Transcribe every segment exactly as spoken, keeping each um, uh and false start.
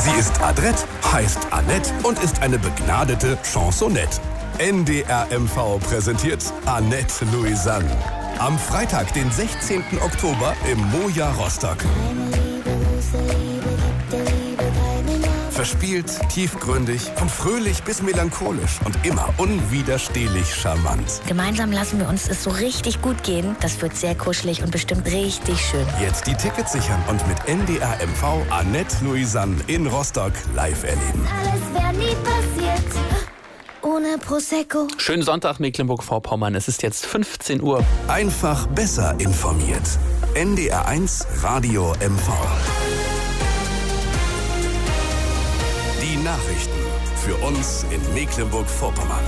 Sie ist adrett, heißt Annette und ist eine begnadete Chansonette. N D R M V präsentiert Annette Louisanne. Am Freitag, den sechzehnten Oktober im Moja Rostock. Verspielt, tiefgründig, von fröhlich bis melancholisch und immer unwiderstehlich charmant. Gemeinsam lassen wir uns es so richtig gut gehen. Das wird sehr kuschelig und bestimmt richtig schön. Jetzt die Tickets sichern und mit N D R M V Annette Louisanne in Rostock live erleben. Alles wäre nie passiert ohne Prosecco. Schönen Sonntag, Mecklenburg-Vorpommern. Es ist jetzt fünfzehn Uhr. Einfach besser informiert. N D R eins Radio M V. Die Nachrichten für uns in Mecklenburg-Vorpommern.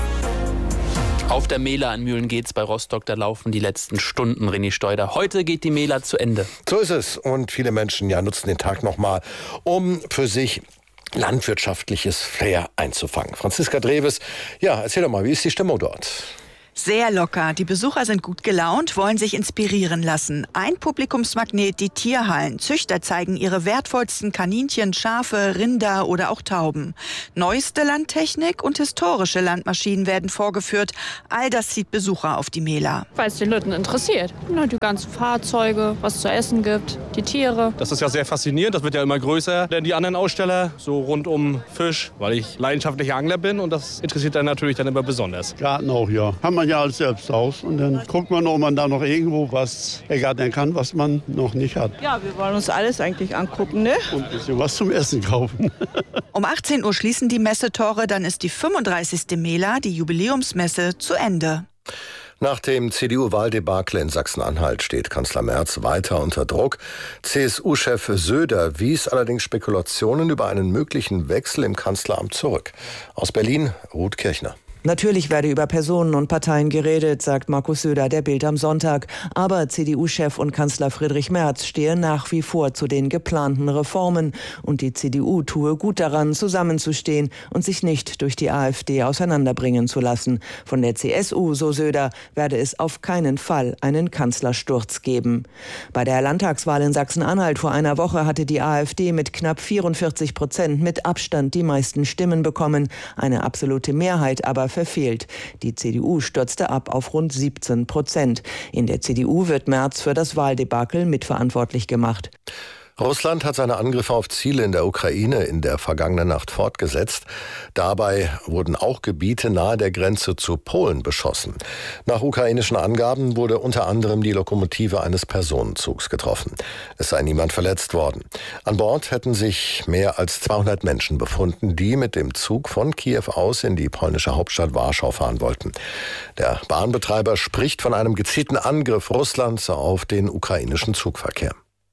Auf der Mela in Mühlen-Gehtz bei Rostock, da laufen die letzten Stunden, René Steuder. Heute geht die Mela zu Ende. So ist es. Und viele Menschen ja, nutzen den Tag nochmal, um für sich landwirtschaftliches Flair einzufangen. Franziska Dreves, ja, erzähl doch mal, wie ist die Stimmung dort? Sehr locker. Die Besucher sind gut gelaunt, wollen sich inspirieren lassen. Ein Publikumsmagnet, die Tierhallen. Züchter zeigen ihre wertvollsten Kaninchen, Schafe, Rinder oder auch Tauben. Neueste Landtechnik und historische Landmaschinen werden vorgeführt. All das zieht Besucher auf die Mela. Weil es den Leuten interessiert. Die ganzen Fahrzeuge, was es zu essen gibt, die Tiere. Das ist ja sehr faszinierend. Das wird ja immer größer, denn die anderen Aussteller, so rund um Fisch, weil ich leidenschaftlicher Angler bin und das interessiert dann natürlich dann immer besonders. Garten auch, ja. Haben wir ja als Selbsthaus und dann guckt man, ob man da noch irgendwo was ergattern kann, was man noch nicht hat. Ja, wir wollen uns alles eigentlich angucken, ne? Und ein bisschen was zum Essen kaufen. Um achtzehn Uhr schließen die Messetore, dann ist die fünfunddreißigste Mela, die Jubiläumsmesse, zu Ende. Nach dem C D U-Wahldebakel in Sachsen-Anhalt steht Kanzler Merz weiter unter Druck. C S U-Chef Söder wies allerdings Spekulationen über einen möglichen Wechsel im Kanzleramt zurück. Aus Berlin, Ruth Kirchner. Natürlich werde über Personen und Parteien geredet, sagt Markus Söder der Bild am Sonntag. Aber C D U-Chef und Kanzler Friedrich Merz stehe nach wie vor zu den geplanten Reformen. Und die C D U tue gut daran, zusammenzustehen und sich nicht durch die AfD auseinanderbringen zu lassen. Von der C S U, so Söder, werde es auf keinen Fall einen Kanzlersturz geben. Bei der Landtagswahl in Sachsen-Anhalt vor einer Woche hatte die AfD mit knapp vierundvierzig Prozent mit Abstand die meisten Stimmen bekommen. Eine absolute Mehrheit aber verfehlt. Die C D U stürzte ab auf rund siebzehn Prozent. In der C D U wird Merz für das Wahldebakel mitverantwortlich gemacht. Russland hat seine Angriffe auf Ziele in der Ukraine in der vergangenen Nacht fortgesetzt. Dabei wurden auch Gebiete nahe der Grenze zu Polen beschossen. Nach ukrainischen Angaben wurde unter anderem die Lokomotive eines Personenzugs getroffen. Es sei niemand verletzt worden. An Bord hätten sich mehr als zweihundert Menschen befunden, die mit dem Zug von Kiew aus in die polnische Hauptstadt Warschau fahren wollten. Der Bahnbetreiber spricht von einem gezielten Angriff Russlands auf den ukrainischen Zugverkehr.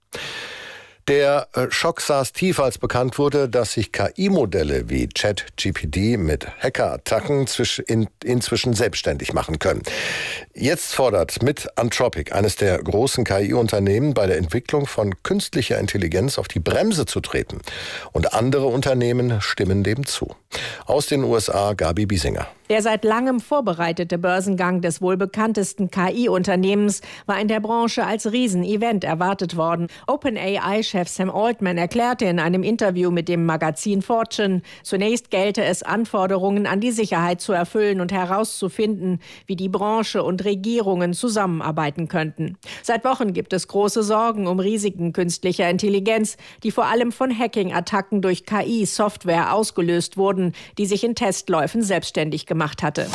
Der Schock saß tief, als bekannt wurde, dass sich K I-Modelle wie ChatGPT mit Hackerattacken inzwischen selbstständig machen können. Jetzt fordert mit Anthropic, eines der großen K I-Unternehmen, bei der Entwicklung von künstlicher Intelligenz auf die Bremse zu treten. Und andere Unternehmen stimmen dem zu. Aus den U S A, Gabi Biesinger. Der seit langem vorbereitete Börsengang des wohl bekanntesten K I-Unternehmens war in der Branche als Riesenevent erwartet worden. OpenAI-Chef Sam Altman erklärte in einem Interview mit dem Magazin Fortune, zunächst gelte es, Anforderungen an die Sicherheit zu erfüllen und herauszufinden, wie die Branche und Regierungen zusammenarbeiten könnten. Seit Wochen gibt es große Sorgen um Risiken künstlicher Intelligenz, die vor allem von Hacking-Attacken durch K I-Software ausgelöst wurden, die sich in Testläufen selbstständig gemacht hatte.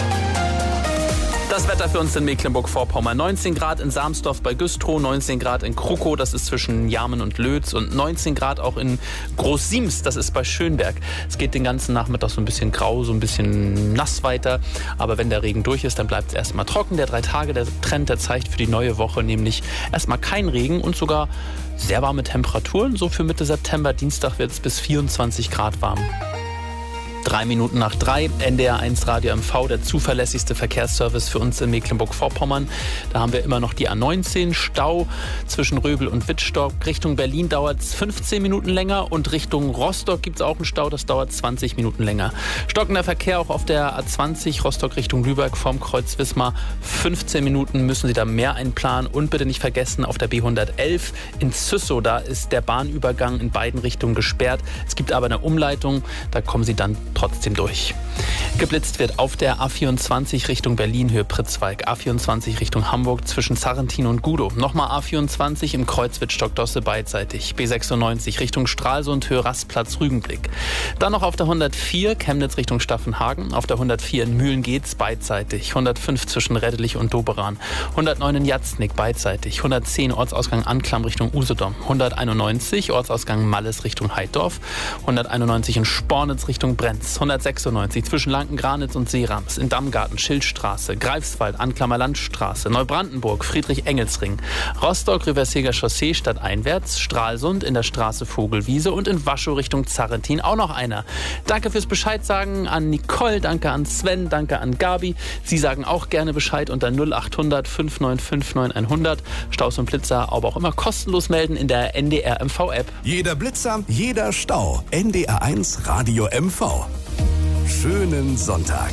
Das Wetter für uns in Mecklenburg-Vorpommern. neunzehn Grad in Sarmsdorf bei Güstrow, neunzehn Grad in Krukkow, das ist zwischen Jarmen und Lötz, und neunzehn Grad auch in Großsiems, das ist bei Schönberg. Es geht den ganzen Nachmittag so ein bisschen grau, so ein bisschen nass weiter, aber wenn der Regen durch ist, dann bleibt es erstmal trocken. Der drei Tage, der Trend, der zeigt für die neue Woche nämlich erstmal kein Regen und sogar sehr warme Temperaturen. So für Mitte September, Dienstag wird es bis vierundzwanzig Grad warm. Drei Minuten nach drei, N D R eins Radio M V, der zuverlässigste Verkehrsservice für uns in Mecklenburg-Vorpommern. Da haben wir immer noch die A neunzehn, Stau zwischen Röbel und Wittstock. Richtung Berlin dauert es fünfzehn Minuten länger und Richtung Rostock gibt es auch einen Stau, das dauert zwanzig Minuten länger. Stockender Verkehr auch auf der A zwanzig, Rostock Richtung Lübeck vom Kreuz Wismar. fünfzehn Minuten müssen Sie da mehr einplanen und bitte nicht vergessen, auf der B hundertelf in Züssow, da ist der Bahnübergang in beiden Richtungen gesperrt. Es gibt aber eine Umleitung, da kommen Sie dann trotzdem durch. Geblitzt wird auf der A vierundzwanzig Richtung Berlin, Höhe Pritzwalk, A vierundzwanzig Richtung Hamburg zwischen Sarrentin und Gudow. Nochmal A vierundzwanzig im Kreuz Wittstock-Dosse beidseitig. B sechsundneunzig Richtung Stralsund, Höhe Rastplatz Rügenblick. Dann noch auf der hundertvier Chemnitz Richtung Staffenhagen, auf der hundertvier in Mühlengeetz beidseitig. hundertfünf zwischen Reddelich und Doberan. hundertneun in Jatznick beidseitig. hundertzehn Ortsausgang Anklam Richtung Usedom. hunderteinundneunzig Ortsausgang Malles Richtung Heiddorf. hunderteinundneunzig in Spornitz Richtung Brenz. hundertsechsundneunzig zwischen Lanken-Granitz und Seerams. In Dammgarten, Schildstraße, Greifswald, Anklammer Landstraße, Neubrandenburg, Friedrich-Engels-Ring. Rostock, Riverseger Chaussee stadteinwärts, Stralsund in der Straße Vogelwiese und in Waschow Richtung Zarrentin auch noch einer. Danke fürs Bescheid sagen an Nicole, danke an Sven, danke an Gabi. Sie sagen auch gerne Bescheid unter null achthundert fünf neun fünf neun hundert. Staus und Blitzer aber auch immer kostenlos melden in der N D R M V App. Jeder Blitzer, jeder Stau. N D R eins Radio M V. Schönen Sonntag.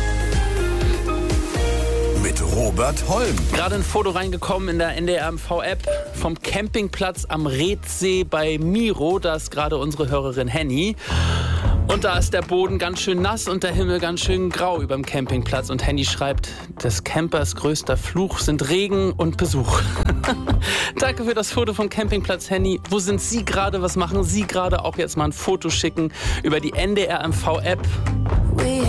Mit Robert Holm. Gerade ein Foto reingekommen in der N D R M V App vom Campingplatz am Reetsee bei Miro. Da ist gerade unsere Hörerin Henny. Und da ist der Boden ganz schön nass und der Himmel ganz schön grau über dem Campingplatz. Und Henny schreibt, des Campers größter Fluch sind Regen und Besuch. Danke für das Foto vom Campingplatz, Henny. Wo sind Sie gerade? Was machen Sie gerade? Auch jetzt mal ein Foto schicken über die N D R M V App.